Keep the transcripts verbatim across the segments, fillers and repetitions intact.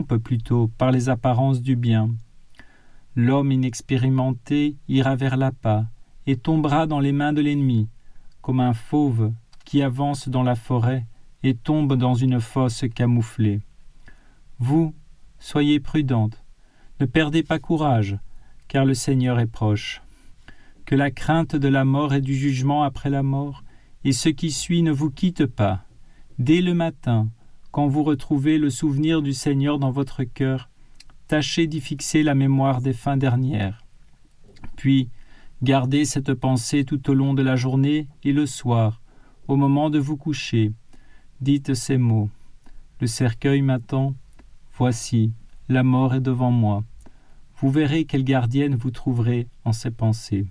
plutôt par les apparences du bien. L'homme inexpérimenté ira vers l'appât et tombera dans les mains de l'ennemi, comme un fauve qui avance dans la forêt et tombe dans une fosse camouflée. Vous, soyez prudente, ne perdez pas courage, car le Seigneur est proche. Que la crainte de la mort et du jugement après la mort et ce qui suit ne vous quitte pas. Dès le matin, quand vous retrouvez le souvenir du Seigneur dans votre cœur, tâchez d'y fixer la mémoire des fins dernières. Puis, gardez cette pensée tout au long de la journée et le soir, au moment de vous coucher. Dites ces mots. Le cercueil m'attend. Voici, la mort est devant moi. Vous verrez quelle gardienne vous trouverez en ces pensées.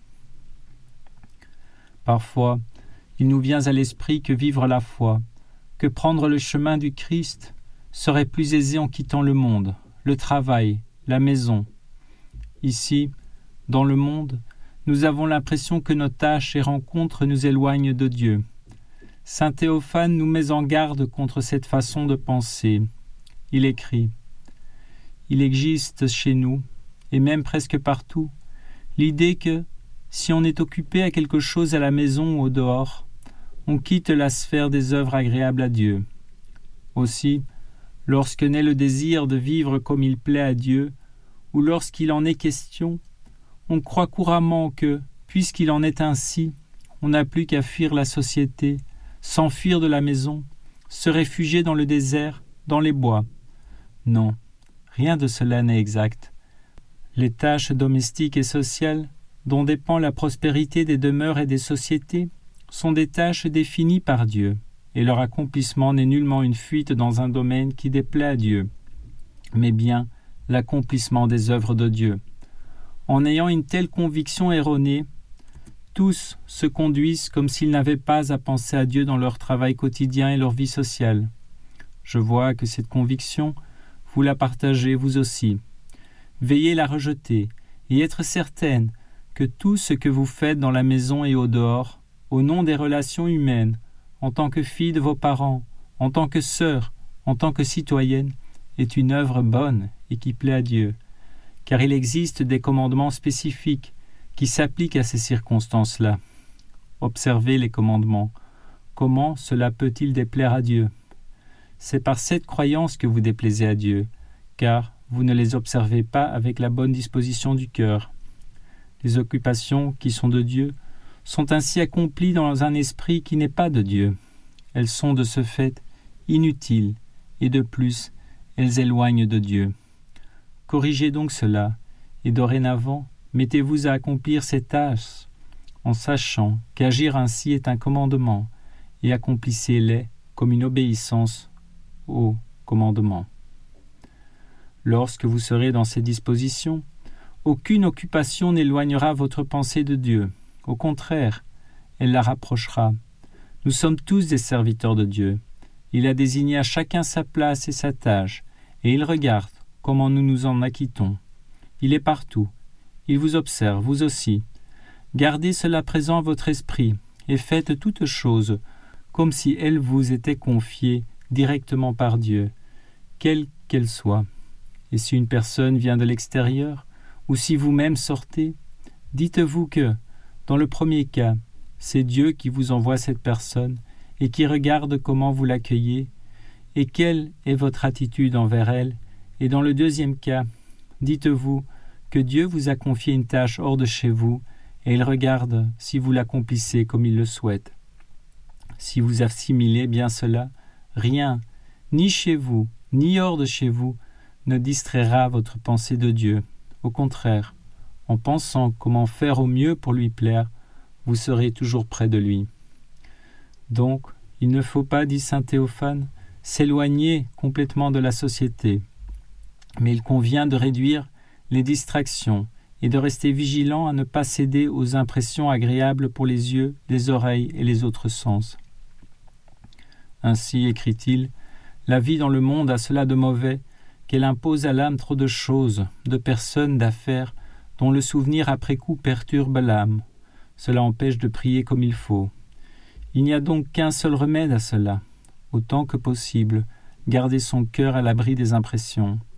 Parfois, il nous vient à l'esprit que vivre la foi, que prendre le chemin du Christ serait plus aisé en quittant le monde, le travail, la maison. Ici, dans le monde, nous avons l'impression que nos tâches et rencontres nous éloignent de Dieu. Saint Théophane nous met en garde contre cette façon de penser. Il écrit « Il existe chez nous, et même presque partout, l'idée que, si on est occupé à quelque chose à la maison ou au dehors, on quitte la sphère des œuvres agréables à Dieu. Aussi, lorsque naît le désir de vivre comme il plaît à Dieu, ou lorsqu'il en est question, on croit couramment que, puisqu'il en est ainsi, on n'a plus qu'à fuir la société, s'enfuir de la maison, se réfugier dans le désert, dans les bois. Non, rien de cela n'est exact. Les tâches domestiques et sociales, dont dépend la prospérité des demeures et des sociétés, sont des tâches définies par Dieu, et leur accomplissement n'est nullement une fuite dans un domaine qui déplaît à Dieu, mais bien l'accomplissement des œuvres de Dieu. En ayant une telle conviction erronée, tous se conduisent comme s'ils n'avaient pas à penser à Dieu dans leur travail quotidien et leur vie sociale. Je vois que cette conviction, vous la partagez vous aussi. Veillez la rejeter et être certaine que tout ce que vous faites dans la maison et au dehors, au nom des relations humaines, en tant que fille de vos parents, en tant que sœur, en tant que citoyenne, est une œuvre bonne et qui plaît à Dieu, car il existe des commandements spécifiques qui s'appliquent à ces circonstances-là. Observez les commandements. Comment cela peut-il déplaire à Dieu ? C'est par cette croyance que vous déplaisez à Dieu, car vous ne les observez pas avec la bonne disposition du cœur. Les occupations qui sont de Dieu sont ainsi accomplies dans un esprit qui n'est pas de Dieu. Elles sont de ce fait inutiles et de plus, elles éloignent de Dieu. Corrigez donc cela et dorénavant, mettez-vous à accomplir ces tâches en sachant qu'agir ainsi est un commandement et accomplissez-les comme une obéissance au commandement. Lorsque vous serez dans ces dispositions, aucune occupation n'éloignera votre pensée de Dieu. Au contraire, elle la rapprochera. Nous sommes tous des serviteurs de Dieu. Il a désigné à chacun sa place et sa tâche, et il regarde comment nous nous en acquittons. Il est partout. Il vous observe, vous aussi. Gardez cela présent à votre esprit, et faites toutes choses comme si elles vous étaient confiées directement par Dieu, quelle qu'elle soit. Et si une personne vient de l'extérieur, ou si vous-même sortez, dites-vous que, dans le premier cas, c'est Dieu qui vous envoie cette personne et qui regarde comment vous l'accueillez et quelle est votre attitude envers elle. Et dans le deuxième cas, dites-vous que Dieu vous a confié une tâche hors de chez vous et il regarde si vous l'accomplissez comme il le souhaite. Si vous assimilez bien cela, rien, ni chez vous, ni hors de chez vous, ne distraira votre pensée de Dieu. Au contraire, en pensant comment faire au mieux pour lui plaire, vous serez toujours près de lui. Donc, il ne faut pas, dit saint Théophane, s'éloigner complètement de la société, mais il convient de réduire les distractions et de rester vigilant à ne pas céder aux impressions agréables pour les yeux, les oreilles et les autres sens. Ainsi, écrit-il, la vie dans le monde a cela de mauvais qu'elle impose à l'âme trop de choses, de personnes, d'affaires, dont le souvenir après coup perturbe l'âme. Cela empêche de prier comme il faut. Il n'y a donc qu'un seul remède à cela, autant que possible, garder son cœur à l'abri des impressions.